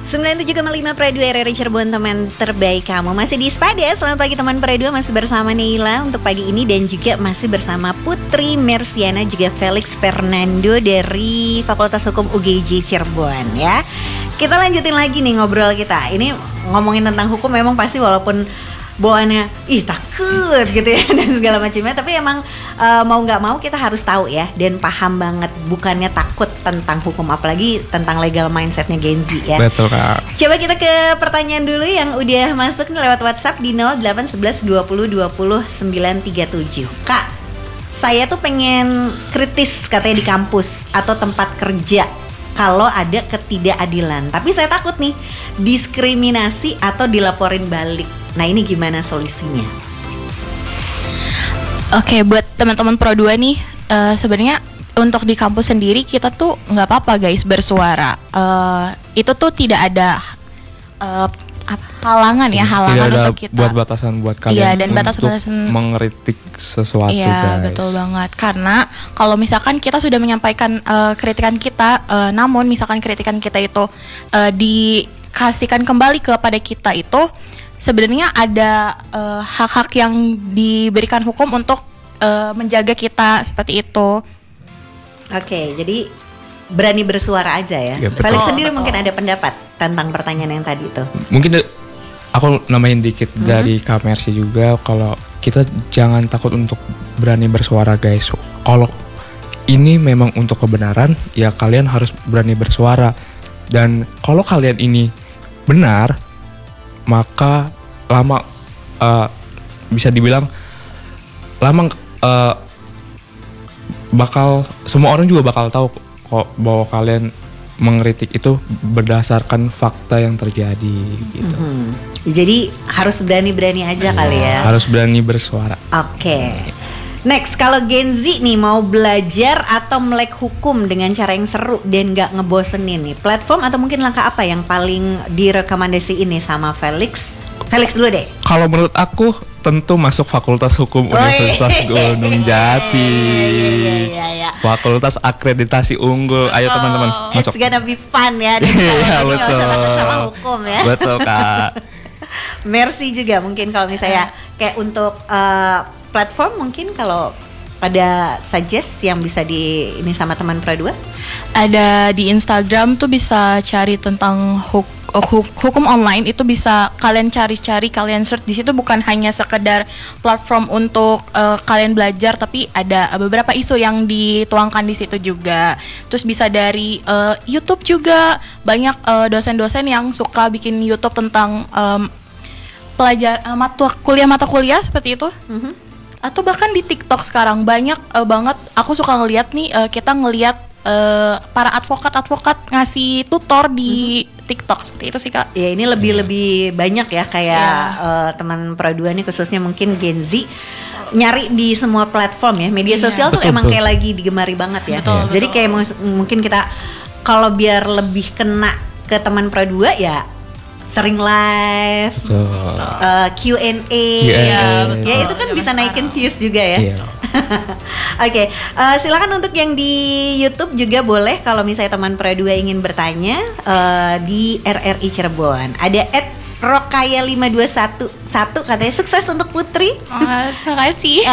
97,5 Pre 2 RRI Cirebon, teman terbaik kamu. Masih di Spada, selamat pagi teman Pre 2. Masih bersama Neila untuk pagi ini. Dan juga masih bersama Putri Mersiana, juga Felix Fernando dari Fakultas Hukum UGJ Cirebon ya. Kita lanjutin lagi nih ngobrol kita. Ini ngomongin tentang hukum memang pasti walaupun bawaannya takut gitu ya dan segala macamnya, tapi emang mau nggak mau kita harus tahu ya dan paham banget, bukannya takut tentang hukum, apalagi tentang legal mindsetnya Gen Z ya. Betul Kak. Coba kita ke pertanyaan dulu yang udah masuk nih lewat WhatsApp di 0811 20 20 937. Kak, saya tuh pengen kritis katanya di kampus atau tempat kerja kalau ada ketidakadilan, tapi saya takut nih diskriminasi atau dilaporin balik. Nah, ini gimana solusinya? Oke, buat teman-teman Pro 2 nih, sebenarnya untuk di kampus sendiri kita tuh nggak apa-apa guys bersuara. Itu tuh tidak ada halangan ya, halangan tidak untuk kita. Buat batasan buat kalian. Iya, dan untuk batasan mengkritik sesuatu iya, guys. betul banget. Karena kalau misalkan kita sudah menyampaikan kritikan kita, namun misalkan kritikan kita itu dikasihkan kembali kepada kita itu, sebenarnya ada hak-hak yang diberikan hukum untuk menjaga kita seperti itu. Oke, jadi berani bersuara aja ya. Ya, Felix sendiri mungkin ada pendapat tentang pertanyaan yang tadi itu. Mungkin aku namain dikit dari Kak Mercy juga, kalau kita jangan takut untuk berani bersuara guys. Kalau ini memang untuk kebenaran, ya kalian harus berani bersuara. Dan kalau kalian ini benar, maka bisa dibilang semua orang juga bakal tahu kok bahwa kalian mengkritik itu berdasarkan fakta yang terjadi gitu. Jadi harus berani-berani aja kali ya. Harus berani bersuara. Oke. Next, kalau Gen Z nih mau belajar atau melek hukum dengan cara yang seru dan gak ngebosenin nih, platform atau mungkin langkah apa yang paling direkomendasiin nih sama Felix? Felix dulu deh. Kalau menurut aku tentu masuk Fakultas Hukum Universitas Gunung Jati. Iya. Fakultas akreditasi unggul. Ayo teman-teman masuk. It's gonna be fun ya. Iya betul. Sama hukum ya. Betul Kak. Mercy juga mungkin kalau misalnya kayak untuk platform, mungkin kalau ada suggest yang bisa ini sama teman Pro 2? Ada di Instagram tuh bisa cari tentang hukum online, itu bisa kalian cari-cari, kalian search di situ, bukan hanya sekedar platform untuk kalian belajar, tapi ada beberapa isu yang dituangkan di situ juga. Terus bisa dari YouTube juga, banyak dosen-dosen yang suka bikin YouTube tentang mata kuliah seperti itu. Atau bahkan di TikTok sekarang banyak banget, aku suka ngeliat nih, kita ngeliat para advokat ngasih tutor di TikTok seperti itu sih Kak. Ya ini lebih banyak ya kayak teman Pro 2 nih, khususnya mungkin Gen Z nyari di semua platform ya. Media sosial tuh emang kayak lagi digemari banget ya. Jadi kayak mungkin kita kalau biar lebih kena ke teman Pro 2 ya sering live, Q&A, ya itu kan bisa naikin views juga ya. Oke, silakan untuk yang di YouTube juga boleh kalau misalnya teman Pro 2 ingin bertanya di RRI Cirebon. Ada @rokaya5211 katanya sukses untuk Putri. Terima kasih.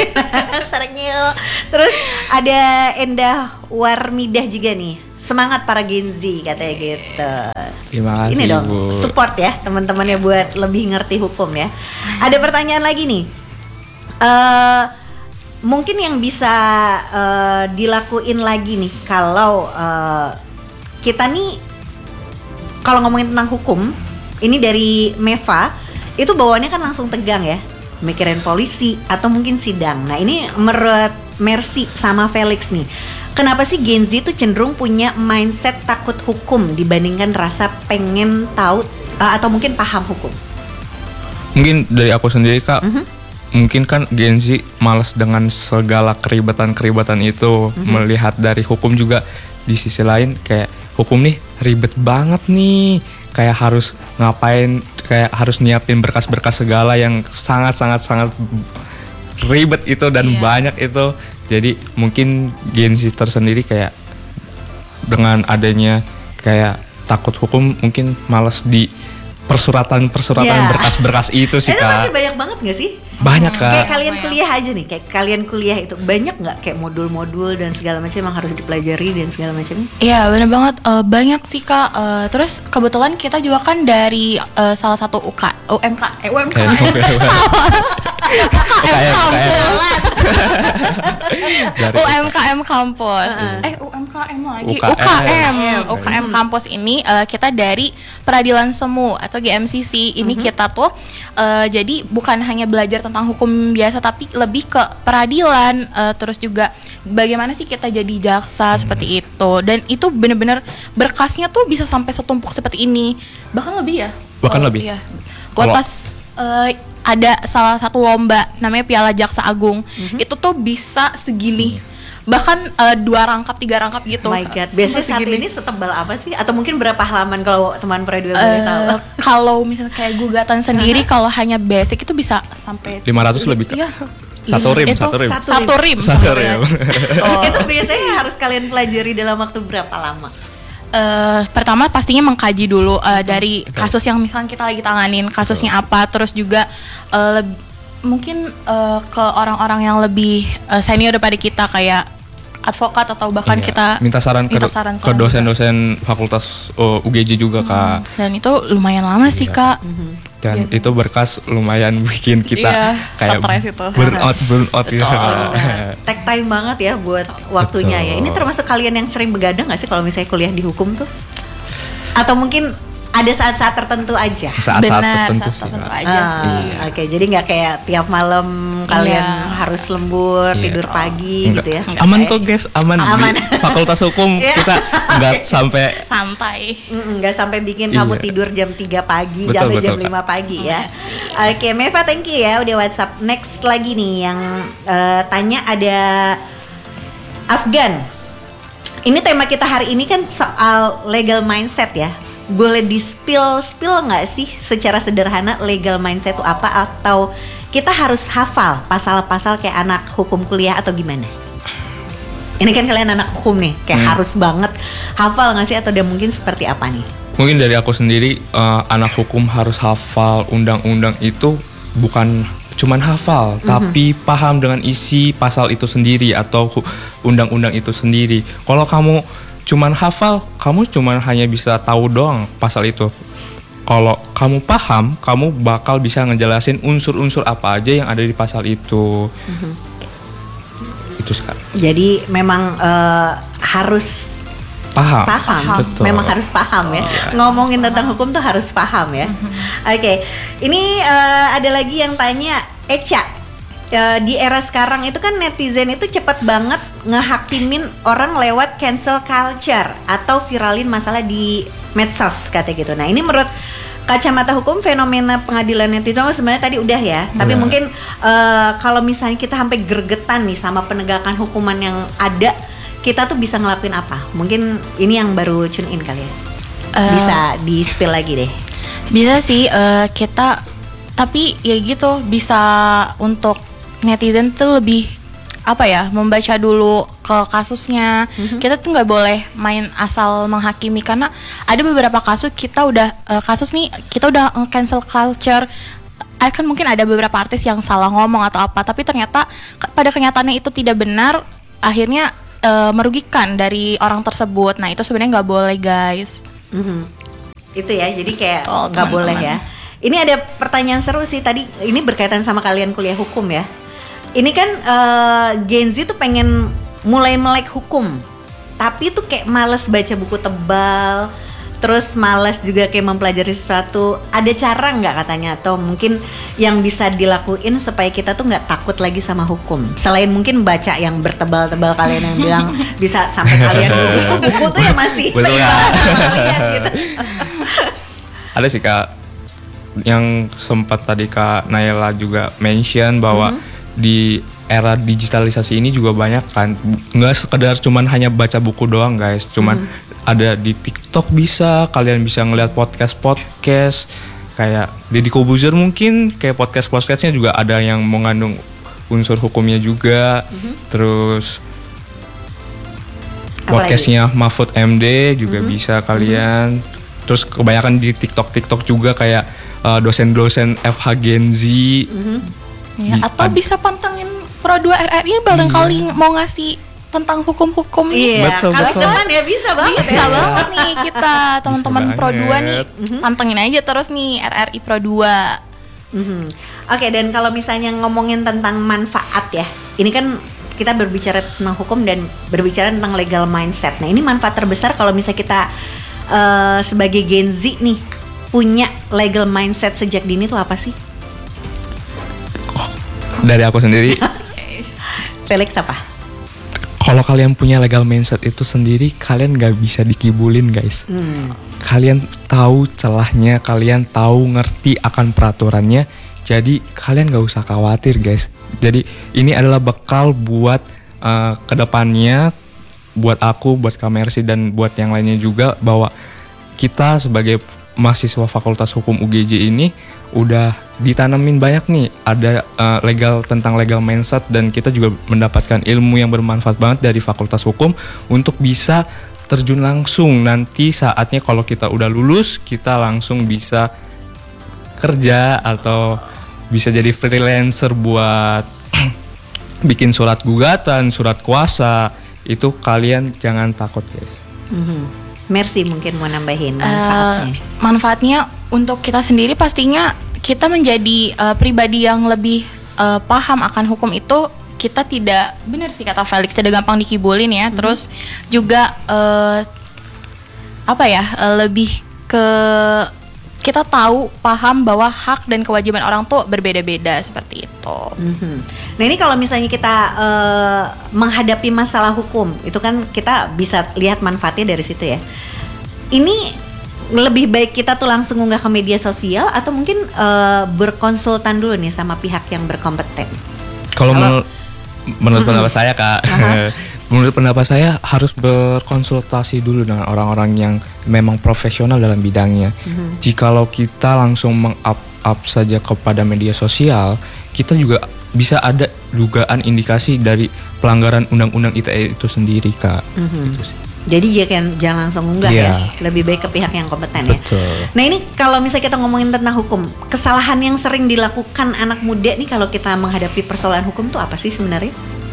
Terus ada Endah Warmidah juga nih. Semangat para Gen Z katanya gitu. Terima kasih. Ini dong Bu. support ya teman-temannya buat lebih ngerti hukum ya. Ada pertanyaan lagi nih. Mungkin yang bisa dilakuin lagi nih kalau kita nih kalau ngomongin tentang hukum, ini dari Meva, itu bawaannya kan langsung tegang ya, mikirin polisi atau mungkin sidang. Nah ini menurut Mercy sama Felix nih, kenapa sih Gen Z itu cenderung punya mindset takut hukum dibandingkan rasa pengen tahu atau mungkin paham hukum? Mungkin dari aku sendiri Kak, mungkin kan Gen Z malas dengan segala keribatan itu, melihat dari hukum juga di sisi lain kayak hukum nih ribet banget nih, kayak harus ngapain, kayak harus nyiapin berkas-berkas segala yang sangat ribet itu dan banyak itu. Jadi mungkin Gen Z tersendiri kayak dengan adanya kayak takut hukum mungkin malas di persuratan Ya. berkas-berkas itu sih Itu Kak. masih banyak banget gak sih? Banyak Kak. Kayak kalian kuliah aja nih, kayak kalian kuliah itu banyak nggak kayak modul-modul dan segala macam yang harus dipelajari dan segala macam? Iya bener banget, banyak sih Kak. Terus kebetulan kita juga kan dari salah satu UMK. Dari UMKM kampus. UMKM lagi. UKM kampus ini kita dari Peradilan Semu atau GMCC. Ini kita tuh jadi bukan hanya belajar tentang hukum biasa tapi lebih ke peradilan, terus juga bagaimana sih kita jadi jaksa seperti itu. Dan itu bener-bener berkasnya tuh bisa sampai setumpuk seperti ini. Bahkan lebih ya. Bahkan lebih. Iya. Gua pas ada salah satu lomba namanya Piala Jaksa Agung. Itu tuh bisa segini. Bahkan 2 rangkap, 3 rangkap gitu. Oh my god, biasanya saat ini setebal apa sih? Atau mungkin berapa halaman kalau teman Pradua boleh tahu? Kalau misalnya kayak gugatan sendiri kalau hanya basic itu bisa sampai 500 lebih Kak. Iya. Satu rim. Satu rim. Itu biasanya harus kalian pelajari dalam waktu berapa lama? Pertama pastinya mengkaji dulu dari kasus yang misalnya kita lagi tanganin, kasusnya apa, terus juga mungkin ke orang-orang yang lebih senior daripada kita kayak advokat atau bahkan kita minta saran ke dosen-dosen fakultas UGJ juga Kak. Dan itu lumayan lama sih Kak. Dan itu berkas lumayan bikin kita kayak stres itu. burn out gitu. Take time banget ya buat waktunya ya. Ini termasuk kalian yang sering begadang nggak sih kalau misalnya kuliah di hukum tuh? Atau mungkin ada saat-saat tertentu aja? Saat-saat tertentu sih. Oke, jadi nggak kayak tiap malam kalian harus lembur, tidur pagi gitu ya? Aman kok guys, aman. Di fakultas hukum kita nggak sampai santai. Nggak sampai bikin kamu tidur jam 3 pagi, sampai jam 5 pagi ya. Oke, Meva thank you ya udah WhatsApp. Next lagi nih yang tanya ada Afgan. Ini tema kita hari ini kan soal legal mindset ya. Boleh di-spill nggak sih secara sederhana legal mindset itu apa, atau kita harus hafal pasal-pasal kayak anak hukum kuliah atau gimana? Ini kan kalian anak hukum nih, kayak harus banget hafal nggak sih, atau dia mungkin seperti apa nih? Mungkin dari aku sendiri anak hukum harus hafal undang-undang itu bukan cuman hafal, tapi paham dengan isi pasal itu sendiri atau undang-undang itu sendiri. Kalau kamu cuman hafal, kamu cuman hanya bisa tahu doang pasal itu. Kalau kamu paham, kamu bakal bisa ngejelasin unsur-unsur apa aja yang ada di pasal itu. Itu sekarang. Jadi memang harus paham. Betul. Memang harus paham ya. Ngomongin tentang hukum tuh harus paham ya. Oke. Ini ada lagi yang tanya, Eca. Di era sekarang itu kan netizen itu cepat banget ngehakimin orang lewat cancel culture atau viralin masalah di medsos kata gitu. Nah ini menurut kacamata hukum fenomena pengadilan netizen sebenarnya tadi udah ya. Tapi mungkin kalau misalnya kita sampai gregetan nih sama penegakan hukuman yang ada, kita tuh bisa ngelakuin apa? Mungkin ini yang baru tune in kali ya. Bisa di spill lagi deh. Bisa sih kita, tapi ya gitu, bisa untuk netizen tuh lebih apa ya, membaca dulu ke kasusnya. Kita tuh nggak boleh main asal menghakimi, karena ada beberapa kasus kita udah kita udah cancel culture. Kan mungkin ada beberapa artis yang salah ngomong atau apa, tapi ternyata pada kenyataannya itu tidak benar, akhirnya merugikan dari orang tersebut. Nah itu sebenarnya nggak boleh guys. Itu ya, jadi kayak nggak boleh ya. Ini ada pertanyaan seru sih tadi, ini berkaitan sama kalian kuliah hukum ya. Ini kan Gen Z tuh pengen mulai melek hukum, tapi tuh kayak males baca buku tebal, terus males juga kayak mempelajari sesuatu. Ada cara nggak katanya, atau mungkin yang bisa dilakuin supaya kita tuh nggak takut lagi sama hukum? Selain mungkin baca yang bertebal-tebal kalian yang bilang bisa sampai kalian buku tuh ya masih seimbang kalian gitu. Ada sih Kak, yang sempat tadi Kak Naila juga mention bahwa di era digitalisasi ini juga banyak kan, nggak sekedar cuman hanya baca buku doang guys, cuman ada di TikTok, bisa kalian bisa ngeliat podcast kayak Deddy Corbuzier, mungkin kayak podcastnya juga ada yang mengandung unsur hukumnya juga. Terus podcastnya Mahfud MD juga bisa kalian Terus kebanyakan di TikTok juga kayak dosen-dosen FH Gen Z. Ya, atau bisa pantengin Pro 2 RRI barangkali mau ngasih tentang hukum-hukum. Iya, Kamis depan ya bisa banget. Bisa banget nih kita teman-teman Pro 2 nih. Pantengin aja terus nih RRI Pro 2. Oke, dan kalau misalnya ngomongin tentang manfaat ya, ini kan kita berbicara tentang hukum dan berbicara tentang legal mindset. Nah, ini manfaat terbesar kalau misalnya kita sebagai Gen Z nih punya legal mindset sejak dini tuh apa sih? Dari aku sendiri, Felix apa? kalau kalian punya legal mindset itu sendiri, kalian gak bisa dikibulin guys. Kalian tahu celahnya, kalian tahu ngerti akan peraturannya. Jadi kalian gak usah khawatir guys. Jadi ini adalah bekal buat kedepannya, buat aku, buat Kak Mercy dan buat yang lainnya juga, bahwa kita sebagai mahasiswa Fakultas Hukum UGJ ini udah ditanamin banyak nih, ada tentang legal mindset, dan kita juga mendapatkan ilmu yang bermanfaat banget dari Fakultas Hukum untuk bisa terjun langsung nanti saatnya kalau kita udah lulus, kita langsung bisa kerja atau bisa jadi freelancer buat bikin surat gugatan, surat kuasa. Itu kalian jangan takut guys. Mercy mungkin mau nambahin manfaatnya. Manfaatnya untuk kita sendiri pastinya kita menjadi pribadi yang lebih paham akan hukum itu. Kita tidak, benar sih kata Felix, tidak gampang dikibulin ya. Terus juga lebih ke kita tahu, paham bahwa hak dan kewajiban orang tuh berbeda-beda seperti itu. Nah, ini kalau misalnya kita menghadapi masalah hukum, itu kan kita bisa lihat manfaatnya dari situ ya. Ini lebih baik kita tuh langsung unggah ke media sosial atau mungkin berkonsultan dulu nih sama pihak yang berkompeten? Kalau menurut pendapat saya Kak, menurut pendapat saya harus berkonsultasi dulu dengan orang-orang yang memang profesional dalam bidangnya. Jikalau kita langsung meng-up saja kepada media sosial, kita juga bisa ada dugaan indikasi dari pelanggaran undang-undang ITE itu sendiri Kak. Gitu sih. Jadi jangan langsung unggah ya, lebih baik ke pihak yang kompeten ya. Nah, ini kalau misalnya kita ngomongin tentang hukum, kesalahan yang sering dilakukan anak muda nih kalau kita menghadapi persoalan hukum tuh apa sih sebenarnya?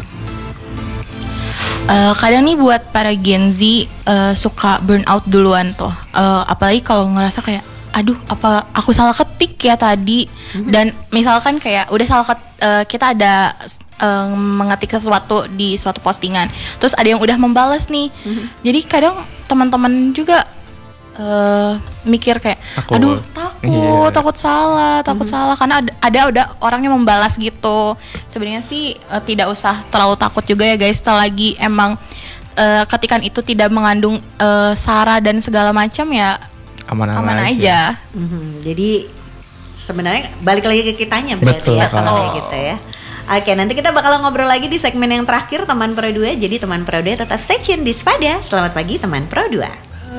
Kadang nih buat para Gen Z suka burnout duluan tuh, apalagi kalau ngerasa kayak aduh apa aku salah ketik ya tadi, dan misalkan kayak udah salah kita ada mengetik sesuatu di suatu postingan, terus ada yang udah membalas nih, jadi kadang teman-teman juga mikir kayak aduh takut salah karena ada udah orang yang membalas gitu. Sebenarnya sih tidak usah terlalu takut juga ya guys, selagi emang ketikan itu tidak mengandung sara dan segala macam ya aman aja. Jadi sebenarnya balik lagi ke kitanya berarti. Betul, ya kalau kayak gitu ya. Oke, nanti kita bakal ngobrol lagi di segmen yang terakhir teman Pro 2. Jadi teman Pro 2 tetap stay tune di Spada. Selamat pagi teman Pro 2.